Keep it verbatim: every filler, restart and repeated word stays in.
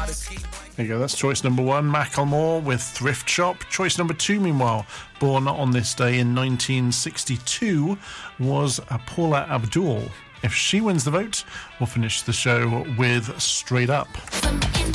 There you go, that's choice number one, Macklemore with Thrift Shop. Choice number two, meanwhile, born on this day in nineteen sixty-two, was Paula Abdul. If she wins the vote, we'll finish the show with Straight Up.